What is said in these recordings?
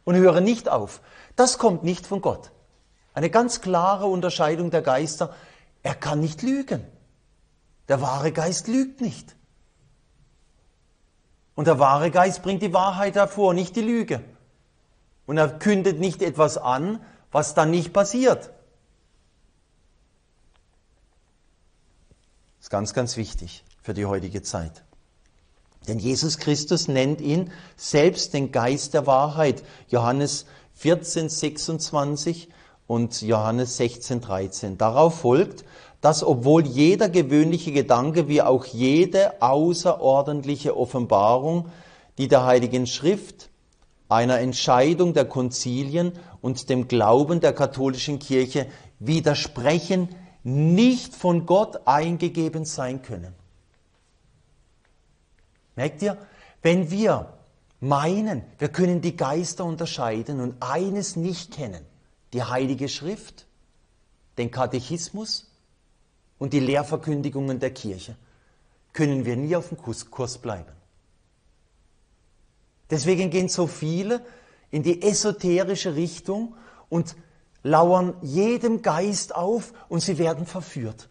und höre nicht auf. Das kommt nicht von Gott. Eine ganz klare Unterscheidung der Geister. Er kann nicht lügen. Der wahre Geist lügt nicht. Und der wahre Geist bringt die Wahrheit hervor, nicht die Lüge. Und er kündet nicht etwas an, was dann nicht passiert. Das ist ganz, ganz wichtig für die heutige Zeit. Denn Jesus Christus nennt ihn selbst den Geist der Wahrheit. Johannes 14, 26 und Johannes 16, 13. Darauf folgt, dass obwohl jeder gewöhnliche Gedanke wie auch jede außerordentliche Offenbarung, die der Heiligen Schrift, einer Entscheidung der Konzilien und dem Glauben der katholischen Kirche widersprechen, nicht von Gott eingegeben sein können. Merkt ihr, wenn wir meinen, wir können die Geister unterscheiden und eines nicht kennen, die Heilige Schrift, den Katechismus und die Lehrverkündigungen der Kirche, können wir nie auf dem Kurs bleiben. Deswegen gehen so viele in die esoterische Richtung und lauern jedem Geist auf und sie werden verführt.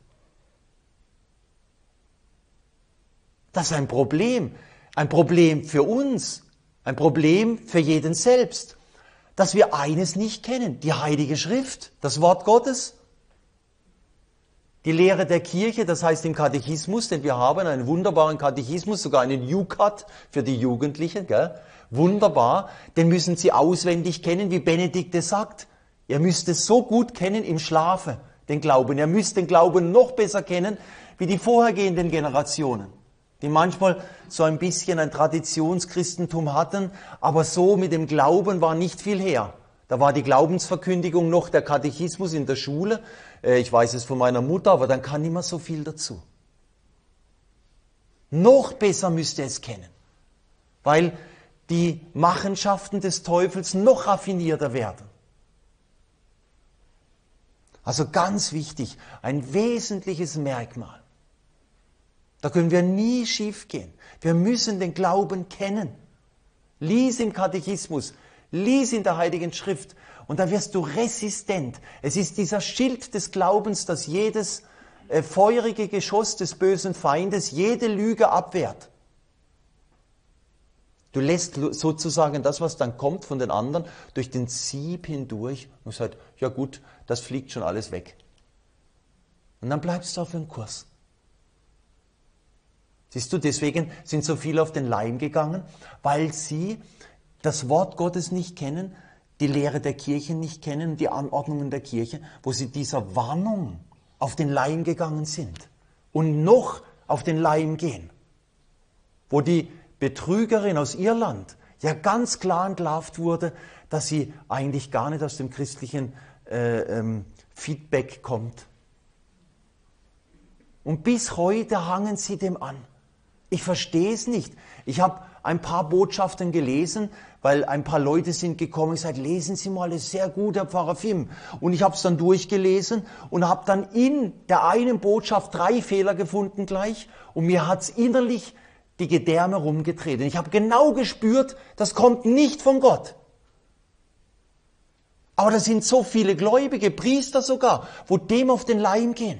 Das ist ein Problem für uns, ein Problem für jeden selbst, dass wir eines nicht kennen, die Heilige Schrift, das Wort Gottes. Die Lehre der Kirche, das heißt im Katechismus, denn wir haben einen wunderbaren Katechismus, sogar einen YouCat für die Jugendlichen, gell? Wunderbar, den müssen sie auswendig kennen, wie Benedikt es sagt. Ihr müsst es so gut kennen im Schlafe, den Glauben. Ihr müsst den Glauben noch besser kennen, wie die vorhergehenden Generationen, die manchmal so ein bisschen ein Traditionschristentum hatten, aber so mit dem Glauben war nicht viel her. Da war die Glaubensverkündigung noch der Katechismus in der Schule. Ich weiß es von meiner Mutter, aber dann kann nicht mehr so viel dazu. Noch besser müsst ihr es kennen, weil die Machenschaften des Teufels noch raffinierter werden. Also ganz wichtig, ein wesentliches Merkmal. Da können wir nie schief gehen. Wir müssen den Glauben kennen. Lies im Katechismus, lies in der Heiligen Schrift und da wirst du resistent. Es ist dieser Schild des Glaubens, das jedes feurige Geschoss des bösen Feindes, jede Lüge abwehrt. Du lässt sozusagen das, was dann kommt von den anderen, durch den Sieb hindurch und sagst, ja gut, das fliegt schon alles weg. Und dann bleibst du auf dem Kurs. Siehst du, deswegen sind so viele auf den Leim gegangen, weil sie das Wort Gottes nicht kennen, die Lehre der Kirche nicht kennen, die Anordnungen der Kirche, wo sie dieser Warnung auf den Leim gegangen sind und noch auf den Leim gehen. Wo die Betrügerin aus Irland ja ganz klar entlarvt wurde, dass sie eigentlich gar nicht aus dem christlichen Feedback kommt. Und bis heute hangen sie dem an. Ich verstehe es nicht. Ich habe ein paar Botschaften gelesen, weil ein paar Leute sind gekommen und gesagt, lesen Sie mal, das ist sehr gut, Herr Pfarrer Fim. Und ich habe es dann durchgelesen und habe dann in der einen Botschaft 3 Fehler gefunden gleich und mir hat es innerlich die Gedärme rumgedreht. Und ich habe genau gespürt, das kommt nicht von Gott. Aber da sind so viele Gläubige, Priester sogar, wo dem auf den Leim gehen.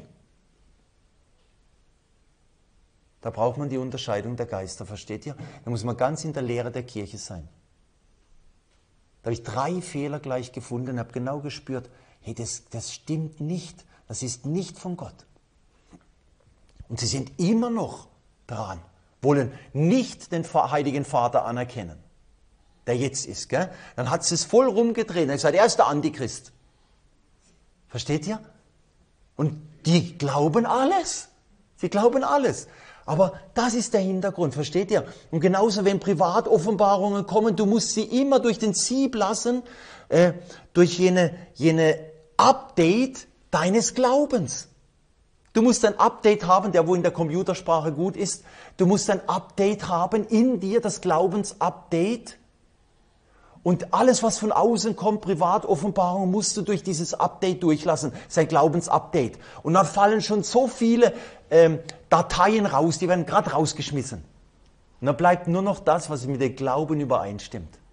Da braucht man die Unterscheidung der Geister, versteht ihr? Da muss man ganz in der Lehre der Kirche sein. Da habe ich 3 Fehler gleich gefunden und habe genau gespürt, hey, das stimmt nicht, das ist nicht von Gott. Und sie sind immer noch dran, wollen nicht den Heiligen Vater anerkennen, der jetzt ist. Gell? Dann hat sie es voll rumgedreht und gesagt, er ist der Antichrist. Versteht ihr? Und die glauben alles. Sie glauben alles. Aber das ist der Hintergrund, versteht ihr? Und genauso, wenn Privatoffenbarungen kommen, du musst sie immer durch den Sieb lassen, durch jene Update deines Glaubens. Du musst ein Update haben, der wo in der Computersprache gut ist. Du musst ein Update haben in dir, das Glaubensupdate. Und alles, was von außen kommt, Privatoffenbarung, musst du durch dieses Update durchlassen, sein Glaubensupdate. Und dann fallen schon so viele Dateien raus, die werden gerade rausgeschmissen. Und dann bleibt nur noch das, was mit dem Glauben übereinstimmt.